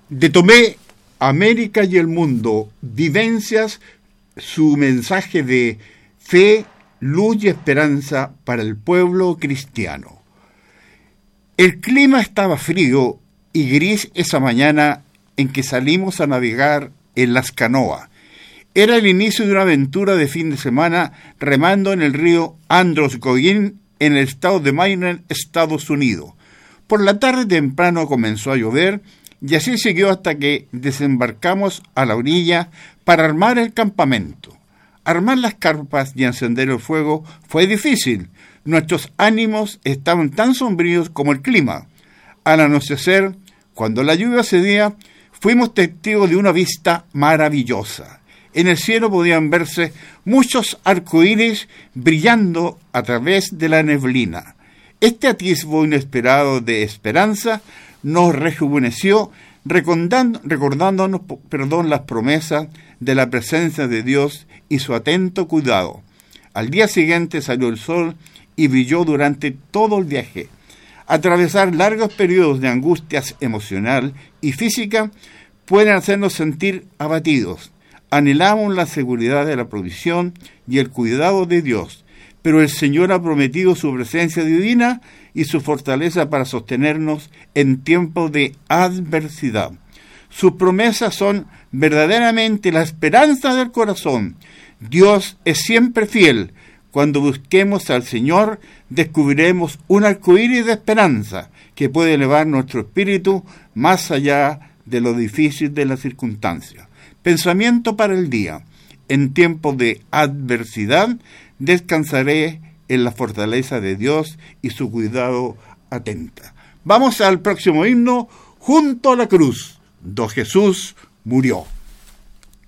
De Tomé, América y el mundo, vivencias, su mensaje de fe, luz y esperanza para el pueblo cristiano. El clima estaba frío y gris esa mañana en que salimos a navegar en las canoas. Era el inicio de una aventura de fin de semana remando en el río Androscoggin en el estado de Maine, Estados Unidos. Por la tarde temprano comenzó a llover y así siguió hasta que desembarcamos a la orilla para armar el campamento. Armar las carpas y encender el fuego fue difícil. Nuestros ánimos estaban tan sombríos como el clima. Al anochecer, cuando la lluvia cedía, fuimos testigos de una vista maravillosa. En el cielo podían verse muchos arcoíris brillando a través de la neblina. Este atisbo inesperado de esperanza nos rejuveneció, recordándonos las promesas de la presencia de Dios y su atento cuidado. Al día siguiente salió el sol y brilló durante todo el viaje. Atravesar largos periodos de angustias emocional y física pueden hacernos sentir abatidos. Anhelamos la seguridad de la provisión y el cuidado de Dios, pero el Señor ha prometido su presencia divina y su fortaleza para sostenernos en tiempos de adversidad. Sus promesas son verdaderamente la esperanza del corazón. Dios es siempre fiel. Cuando busquemos al Señor, descubriremos un arcoíris de esperanza que puede elevar nuestro espíritu más allá de lo difícil de las circunstancias. Pensamiento para el día. En tiempos de adversidad, descansaré en la fortaleza de Dios y su cuidado atenta. Vamos al próximo himno, Junto a la cruz, do Jesús murió.